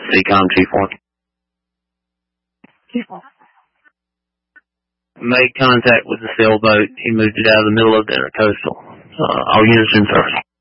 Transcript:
CCOM Chief 1. Made contact with the sailboat. He moved it out of the middle of the intercoastal. All units in service.